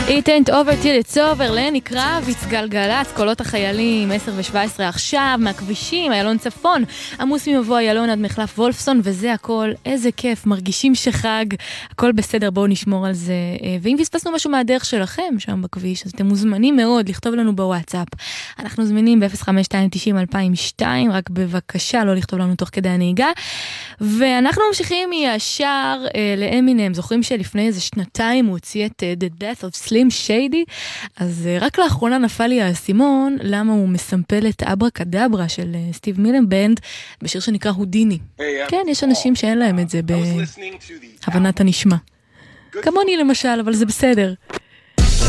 It ain't over till it's over, לני קרביץ, גלגלץ, קולות החיילים, 10 ו-17 עכשיו, מהכבישים, איילון צפון, עמוס ממבוא איילון עד מחלף וולפסון, וזה הכל, איזה כיף, מרגישים שחג, הכל בסדר, בואו נשמור על זה, ואם פספסנו משהו מהדרך שלכם שם בכביש, אז אתם מוזמנים מאוד לכתוב לנו בוואטסאפ, אנחנו זמינים ב-05290-2002, רק בבקשה לא לכתוב לנו תוך כדי הנהיגה, ואנחנו ממשיכים ישר לאמינם, זוכרים שלפני איזה שנתיים הוא הוציא את The Death of Slim Shady, אז רק לאחרונה נפל לי האסימון, למה הוא מסמפל את אברה קדברה של סטיב מילנבנד, בשיר שנקרא הודיני. כן, יש אנשים שאין להם את זה בהבנת הנשמע. כמוני למשל, אבל זה בסדר.